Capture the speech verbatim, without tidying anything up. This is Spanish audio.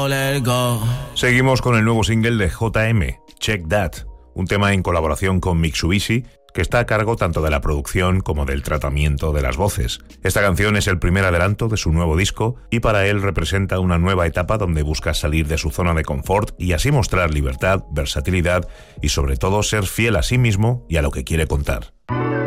go, let it go. Seguimos con el nuevo single de J M, Check That, un tema en colaboración con Mitsubishi, que está a cargo tanto de la producción como del tratamiento de las voces. Esta canción es el primer adelanto de su nuevo disco y para él representa una nueva etapa donde busca salir de su zona de confort y así mostrar libertad, versatilidad y sobre todo ser fiel a sí mismo y a lo que quiere contar.